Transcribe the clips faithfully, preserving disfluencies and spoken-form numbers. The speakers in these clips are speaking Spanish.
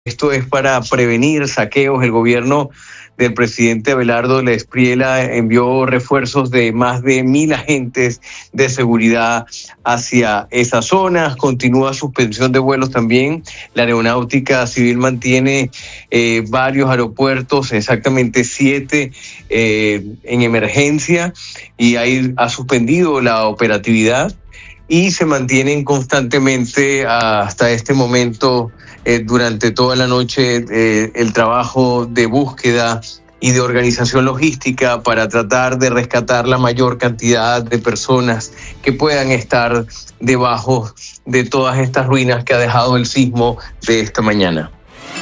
Esto es para prevenir saqueos. El gobierno del presidente Abelardo Espriella envió refuerzos de más de mil agentes de seguridad hacia esas zonas. Continúa suspensión de vuelos también. La Aeronáutica Civil mantiene eh, varios aeropuertos, exactamente siete eh, en emergencia, y ahí ha suspendido la operatividad. Y se mantienen constantemente hasta este momento, eh, durante toda la noche, eh, el trabajo de búsqueda y de organización logística para tratar de rescatar la mayor cantidad de personas que puedan estar debajo de todas estas ruinas que ha dejado el sismo de esta mañana.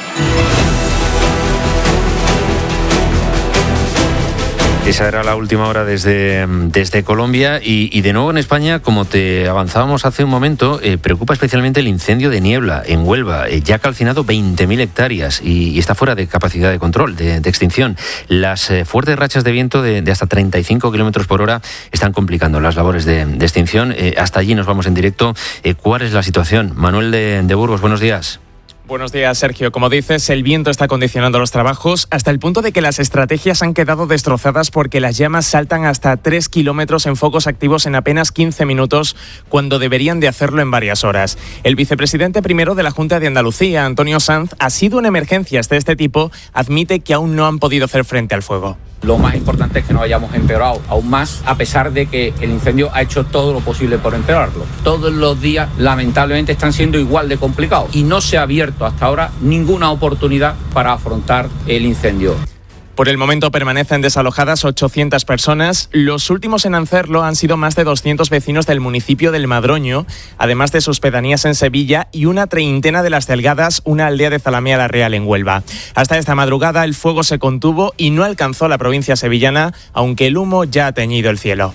Esa era la última hora desde, desde Colombia y, y de nuevo en España, como te avanzábamos hace un momento, eh, preocupa especialmente el incendio de niebla en Huelva. Eh, ya ha calcinado veinte mil hectáreas y, y está fuera de capacidad de control, de, de extinción. Las eh, fuertes rachas de viento de, de hasta treinta y cinco kilómetros por hora están complicando las labores de, de extinción. Eh, hasta allí nos vamos en directo. Eh, ¿Cuál es la situación? Manuel de, de Burgos, buenos días. Buenos días, Sergio. Como dices, el viento está condicionando los trabajos hasta el punto de que las estrategias han quedado destrozadas porque las llamas saltan hasta tres kilómetros en focos activos en apenas quince minutos, cuando deberían de hacerlo en varias horas. El vicepresidente primero de la Junta de Andalucía, Antonio Sanz, ha sido en emergencias de este tipo, admite que aún no han podido hacer frente al fuego. Lo más importante es que no hayamos empeorado aún más, a pesar de que el incendio ha hecho todo lo posible por empeorarlo. Todos los días, lamentablemente, están siendo igual de complicados y no se ha abierto hasta ahora ninguna oportunidad para afrontar el incendio. Por el momento permanecen desalojadas ochocientas personas. Los últimos en hacerlo han sido más de doscientos vecinos del municipio del Madroño, además de sus pedanías en Sevilla y una treintena de Las Delgadas, una aldea de Zalamea la Real en Huelva. Hasta esta madrugada el fuego se contuvo y no alcanzó la provincia sevillana, aunque el humo ya ha teñido el cielo.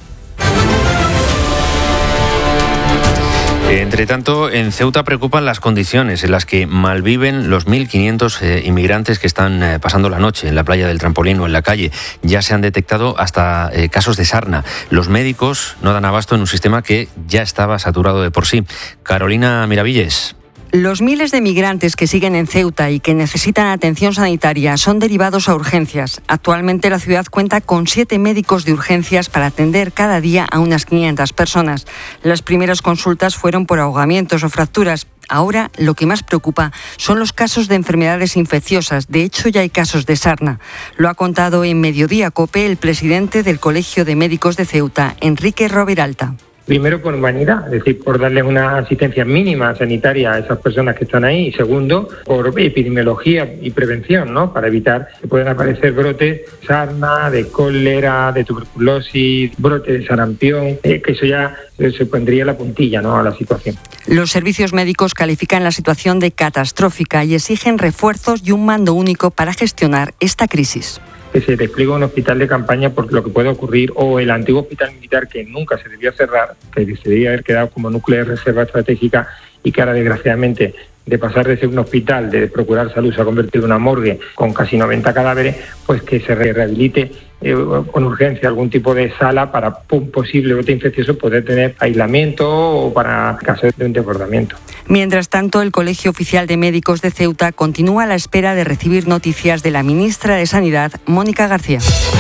Entre tanto, en Ceuta preocupan las condiciones en las que malviven los mil quinientos eh, inmigrantes que están eh, pasando la noche en la playa del Trampolín o en la calle. Ya se han detectado hasta eh, casos de sarna. Los médicos no dan abasto en un sistema que ya estaba saturado de por sí. Carolina Miravilles. Los miles de migrantes que siguen en Ceuta y que necesitan atención sanitaria son derivados a urgencias. Actualmente la ciudad cuenta con siete médicos de urgencias para atender cada día a unas quinientas personas. Las primeras consultas fueron por ahogamientos o fracturas. Ahora lo que más preocupa son los casos de enfermedades infecciosas. De hecho, ya hay casos de sarna. Lo ha contado en Mediodía COPE el presidente del Colegio de Médicos de Ceuta, Enrique Roberalta. Primero, por humanidad, es decir, por darles una asistencia mínima sanitaria a esas personas que están ahí. Y segundo, por epidemiología y prevención, ¿no? Para evitar que puedan aparecer brotes de sarna, de cólera, de tuberculosis, brotes de sarampión, eh, que eso ya se pondría la puntilla, ¿no?, a la situación. Los servicios médicos califican la situación de catastrófica y exigen refuerzos y un mando único para gestionar esta crisis. Que se despliegue un hospital de campaña por lo que puede ocurrir, o el antiguo hospital militar que nunca se debió cerrar, que se debía haber quedado como núcleo de reserva estratégica y que ahora desgraciadamente, de pasar de ser un hospital de procurar salud, se ha convertido en una morgue con casi noventa cadáveres, pues que se rehabilite eh, con urgencia algún tipo de sala para un posible brote infeccioso poder tener aislamiento o para casos de un desbordamiento. Mientras tanto, el Colegio Oficial de Médicos de Ceuta continúa a la espera de recibir noticias de la ministra de Sanidad, Mónica García.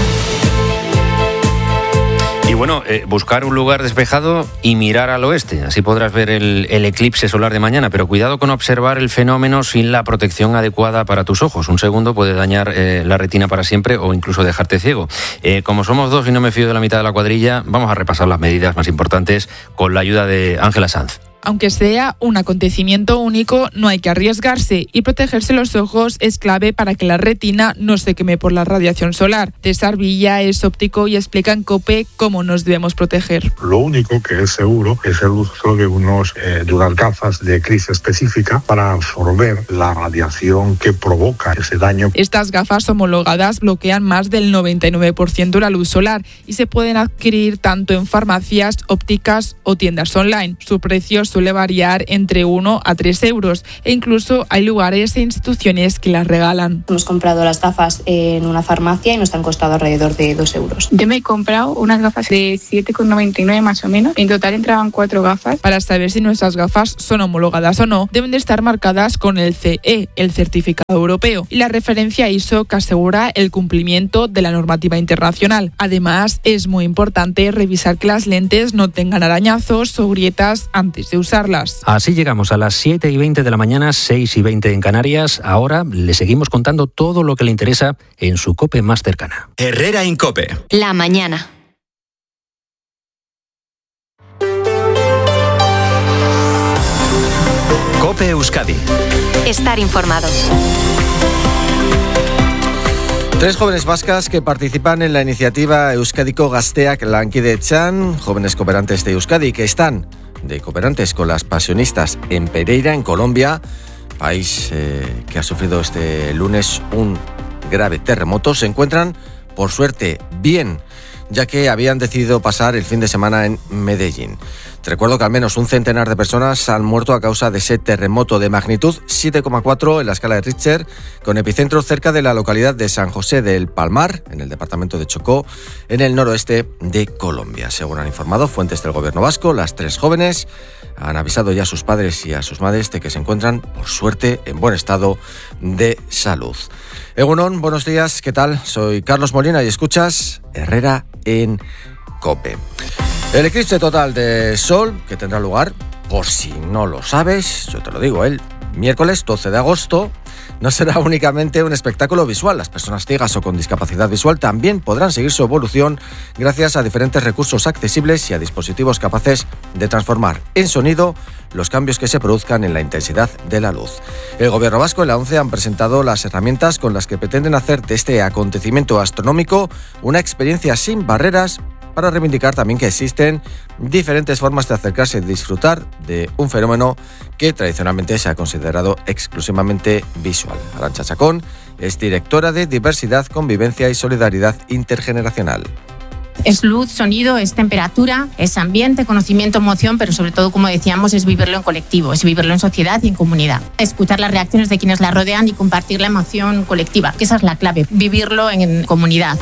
Y bueno, eh, buscar un lugar despejado y mirar al oeste. Así podrás ver el, el eclipse solar de mañana. Pero cuidado con observar el fenómeno sin la protección adecuada para tus ojos. Un segundo puede dañar eh, la retina para siempre o incluso dejarte ciego. Eh, como somos dos y no me fío de la mitad de la cuadrilla, vamos a repasar las medidas más importantes con la ayuda de Ángela Sanz. Aunque sea un acontecimiento único, no hay que arriesgarse y protegerse los ojos es clave para que la retina no se queme por la radiación solar. César Villa es óptico y explica en COPE cómo nos debemos proteger. Lo único que es seguro es el uso de, unos, eh, de unas gafas de crisis específica para absorber la radiación que provoca ese daño. Estas gafas homologadas bloquean más del noventa y nueve por ciento de la luz solar y se pueden adquirir tanto en farmacias, ópticas o tiendas online. Su precio suele variar entre uno a tres euros e incluso hay lugares e instituciones que las regalan. Hemos comprado las gafas en una farmacia y nos han costado alrededor de dos euros. Yo me he comprado unas gafas de siete con noventa y nueve más o menos. En total entraban cuatro gafas. Para saber si nuestras gafas son homologadas o no, deben de estar marcadas con el C E, el certificado europeo, y la referencia I S O que asegura el cumplimiento de la normativa internacional. Además, es muy importante revisar que las lentes no tengan arañazos o grietas antes de usarlas. Así llegamos a las siete y veinte de la mañana, seis y veinte en Canarias. Ahora le seguimos contando todo lo que le interesa en su COPE más cercana. Herrera en COPE. La mañana. COPE Euskadi. Estar informado. Tres jóvenes vascas que participan en la iniciativa Euskadiko Gazteak Lankidetzan, jóvenes cooperantes de Euskadi que están de cooperantes con las pasionistas en Pereira, en Colombia, país eh, que ha sufrido este lunes un grave terremoto, se encuentran, por suerte, bien, ya que habían decidido pasar el fin de semana en Medellín. Te recuerdo que al menos un centenar de personas han muerto a causa de ese terremoto de magnitud siete coma cuatro en la escala de Richter, con epicentro cerca de la localidad de San José del Palmar, en el departamento de Chocó, en el noroeste de Colombia. Según han informado fuentes del gobierno vasco, las tres jóvenes han avisado ya a sus padres y a sus madres de que se encuentran, por suerte, en buen estado de salud. Egunon, buenos días, ¿qué tal? Soy Carlos Molina y escuchas Herrera en COPE. El eclipse total de sol que tendrá lugar, por si no lo sabes, yo te lo digo, el miércoles doce de agosto, no será únicamente un espectáculo visual. Las personas ciegas o con discapacidad visual también podrán seguir su evolución gracias a diferentes recursos accesibles y a dispositivos capaces de transformar en sonido los cambios que se produzcan en la intensidad de la luz. El gobierno vasco y la ONCE han presentado las herramientas con las que pretenden hacer de este acontecimiento astronómico una experiencia sin barreras, para reivindicar también que existen diferentes formas de acercarse y disfrutar de un fenómeno que tradicionalmente se ha considerado exclusivamente visual. Arantxa Chacón es directora de Diversidad, Convivencia y Solidaridad Intergeneracional. Es luz, sonido, es temperatura, es ambiente, conocimiento, emoción, pero sobre todo, como decíamos, es vivirlo en colectivo, es vivirlo en sociedad y en comunidad. Escuchar las reacciones de quienes la rodean y compartir la emoción colectiva, que esa es la clave, vivirlo en comunidad.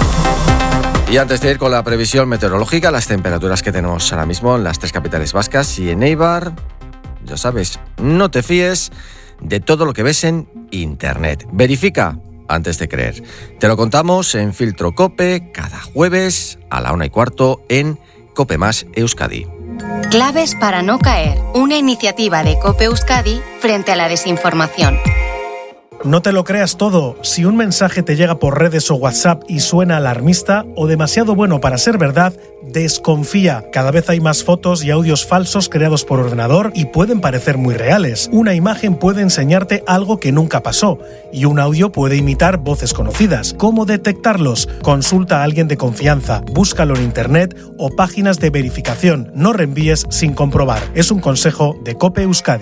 Y antes de ir con la previsión meteorológica, las temperaturas que tenemos ahora mismo en las tres capitales vascas y en Eibar, ya sabes, no te fíes de todo lo que ves en Internet. Verifica antes de creer. Te lo contamos en Filtro COPE cada jueves a la una y cuarto en COPE Más Euskadi. Claves para no caer. Una iniciativa de COPE Euskadi frente a la desinformación. No te lo creas todo. Si un mensaje te llega por redes o WhatsApp y suena alarmista o demasiado bueno para ser verdad, desconfía. Cada vez hay más fotos y audios falsos creados por ordenador y pueden parecer muy reales. Una imagen puede enseñarte algo que nunca pasó y un audio puede imitar voces conocidas. ¿Cómo detectarlos? Consulta a alguien de confianza, búscalo en internet o páginas de verificación. No reenvíes sin comprobar. Es un consejo de COPE Euskadi.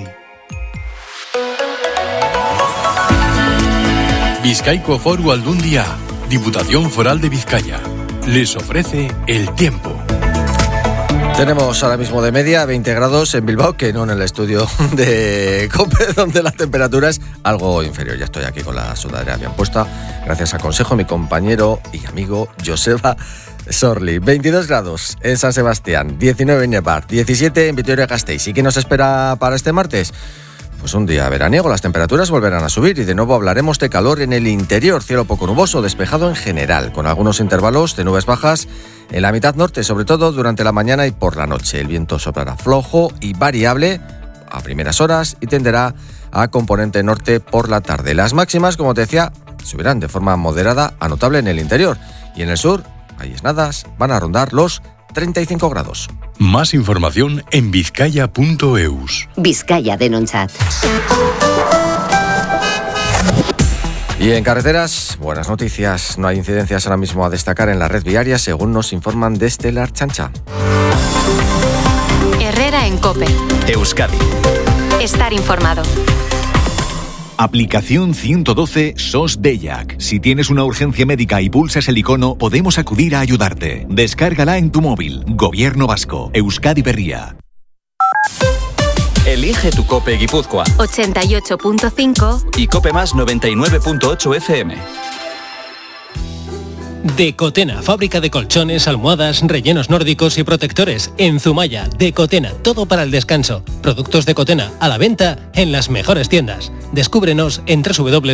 Bizkaiko Foru Aldundia, Diputación Foral de Vizcaya, les ofrece el tiempo. Tenemos ahora mismo de media veinte grados en Bilbao, que no en el estudio de COPE, donde la temperatura es algo inferior. Ya estoy aquí con la sudadera bien puesta, gracias al consejo de mi compañero y amigo Joseba Sorli. veintidós grados en San Sebastián, diecinueve en Eibar, diecisiete en Vitoria-Gasteiz. ¿Y qué nos espera para este martes? Pues un día veraniego, las temperaturas volverán a subir y de nuevo hablaremos de calor en el interior, cielo poco nuboso, despejado en general, con algunos intervalos de nubes bajas en la mitad norte, sobre todo durante la mañana y por la noche. El viento soplará flojo y variable a primeras horas y tenderá a componente norte por la tarde. Las máximas, como te decía, subirán de forma moderada a notable en el interior y en el sur, hay esnadas, van a rondar los treinta y cinco grados. Más información en vizcaya punto eus. Vizcaya Denontzat. Y en carreteras, buenas noticias. No hay incidencias ahora mismo a destacar en la red viaria, según nos informan desde la Ertzaintza. Herrera en COPE. Euskadi. Estar informado. Aplicación ciento doce S O S Deiak. Si tienes una urgencia médica y pulsas el icono, podemos acudir a ayudarte. Descárgala en tu móvil. Gobierno Vasco. Euskadi Berria. Elige tu COPE Guipúzcoa. ochenta y ocho punto cinco Y COPE Más noventa y nueve punto ocho F M. Decotena, fábrica de colchones, almohadas, rellenos nórdicos y protectores. En Zumaya, Decotena, todo para el descanso. Productos Decotena a la venta en las mejores tiendas. Descúbrenos en doble u doble u doble u